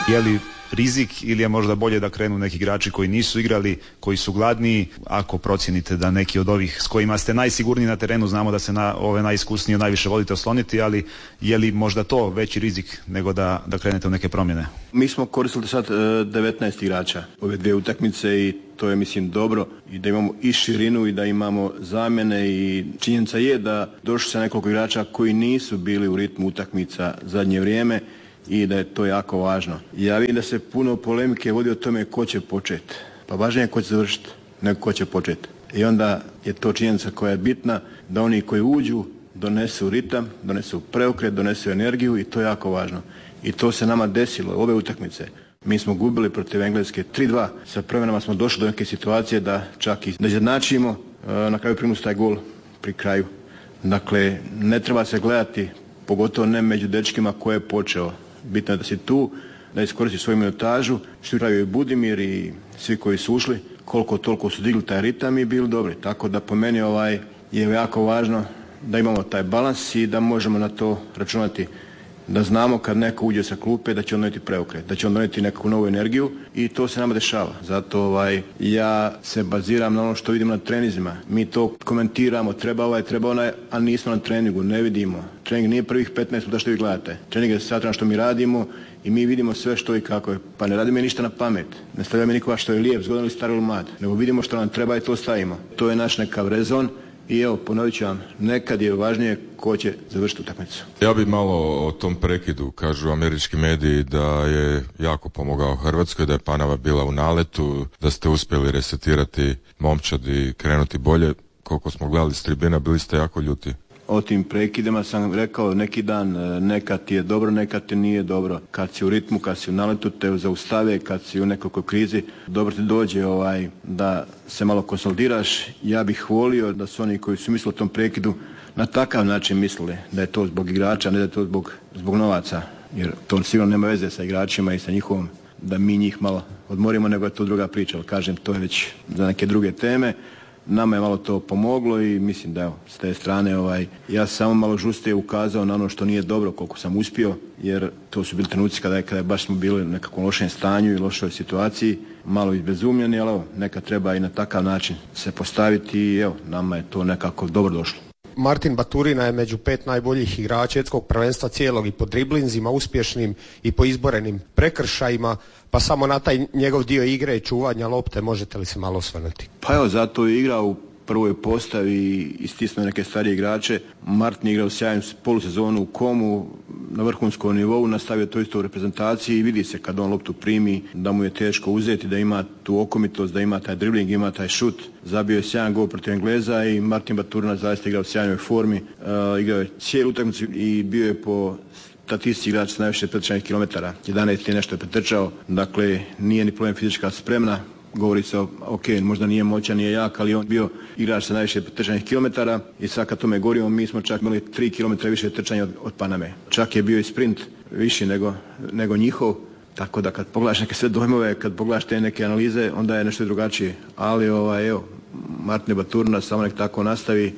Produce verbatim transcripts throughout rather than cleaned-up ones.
Je li rizik ili je možda bolje da krenu neki igrači koji nisu igrali, koji su gladniji, ako procijenite da neki od ovih s kojima ste najsigurniji na terenu, znamo da se na ove najiskusnije najviše volite osloniti, ali je li možda to veći rizik nego da, da krenete u neke promjene? Mi smo koristili sad devetnaest igrača ove dvije utakmice i to je mislim dobro i da imamo i širinu i da imamo zamjene i činjenica je da došli sa nekoliko igrača koji nisu bili u ritmu utakmica zadnje vrijeme i da je to jako važno. Ja vidim da se puno polemike vodi o tome ko će početi. Pa važnije je ko će završiti nego ko će početi. I onda je to činjenica koja je bitna da oni koji uđu donesu ritam, donesu preokret, donesu energiju i to je jako važno. I to se nama desilo, ove utakmice. Mi smo gubili protiv Engleske tri dva. Sa promjenama smo došli do neke situacije da čak i da izjednačimo, na kraju primus taj gol pri kraju. Dakle, ne treba se gledati, pogotovo ne među dečkima ko je počeo. Bitno je da si tu, da iskoristi svoju minutažu, što igraju i Budimir i svi koji su ušli, koliko toliko su digli taj ritam i bili dobri. Tako da po meni ovaj je jako važno da imamo taj balans i da možemo na to računati. Da znamo kad neko uđe sa klupe da će on donijeti preokret, da će on donijeti nekakvu novu energiju i to se nama dešava. Zato ovaj, ja se baziram na ono što vidimo na treninzima. Mi to komentiramo, treba ovaj, treba onaj, a nismo na treningu, ne vidimo. Trening nije prvih petnaest minuta što vi gledate. Trening je sat što mi radimo i mi vidimo sve što i kako je. Pa ne radimo ništa na pamet. Ne stavljamo nikoga što je lijep, zgodan ili star ili mlad. Nego vidimo što nam treba i to stavimo. To je naš nekav rezon. I evo, ponovit ću vam, nekad je važnije ko će završiti utakmicu. Ja bi malo o tom prekidu, kažu američki mediji da je jako pomogao Hrvatskoj, da je Panama bila u naletu, da ste uspjeli resetirati momčad i krenuti bolje. Koliko smo gledali s tribina, bili ste jako ljuti. O tim prekidima sam rekao neki dan, nekad ti je dobro, nekad ti nije dobro. Kad si u ritmu, kad si u naletu, te zaustave, kad si u nekoj krizi, dobro ti dođe ovaj, da se malo konsolidiraš. Ja bih volio da su oni koji su mislili o tom prekidu na takav način mislili da je to zbog igrača, ne da je to zbog, zbog novaca. Jer to sigurno nema veze sa igračima i sa njihovom, da mi njih malo odmorimo, nego je to druga priča. Ali kažem, to je već za neke druge teme. Nama je malo to pomoglo i mislim da evo, s te strane ovaj, ja sam samo malo žustije ukazao na ono što nije dobro koliko sam uspio, jer to su bili trenuci kada je, kada je baš smo bili u nekakvom lošem stanju i lošoj situaciji, malo izbezumljeni, ali evo, neka treba i na takav način se postaviti i evo, nama je to nekako dobro došlo. Martin Baturina je među pet najboljih igrača svjetskog prvenstva cijelog i po driblinzima uspješnim i po izborenim prekršajima, pa samo na taj njegov dio igre i čuvanja lopte možete li se malo osvrnuti? Pa evo, zato je igrao u prvoj postavi i istisnuo neke starije igrače. Martin je igrao sjajnu polusezonu u Komu, na vrhunskom nivou, nastavio to isto u reprezentaciji i vidi se kad on loptu primi da mu je teško uzeti, da ima tu okomitost, da ima taj dribling, ima taj šut. Zabio je sjajan gol protiv Engleza i Martin Baturina zaista igrao u sjajnoj formi. Uh, igrao je cijelu utakmicu i bio je po statistici igrač sa najviše pretrčanih kilometara. jedanaest je nešto je pretrčao, dakle nije ni problem fizička spremna. Govori se, ok, možda nije moćan, nije jak, ali on bio igrač sa najviše trčanih kilometara i sad kad tome govorimo, mi smo čak imali tri kilometra više trčanja od, od Paname. Čak je bio i sprint viši nego, nego njihov, tako da kad pogledaš neke sve dojmove, kad pogledaš te neke analize, onda je nešto drugačije. Ali ovaj, evo, Martin Baturina samo nek tako nastavi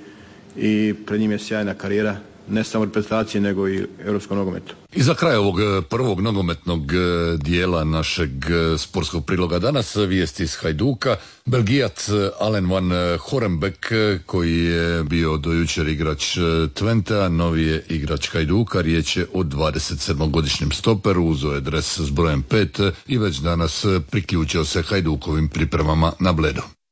i pred njim je sjajna karijera, ne samo reprezentacije, nego i europskom nogometu. I za kraj ovog prvog nogometnog dijela našeg sportskog priloga danas vijesti iz Hajduka. Belgijac Alen van Horenbeek, koji je bio do jučer igrač Twente, novi je igrač Hajduka. Riječ je o dvadesetsedmogodišnjem stoperu, uzeo je dres s brojem pet i već danas priključio se Hajdukovim pripremama na Bledu.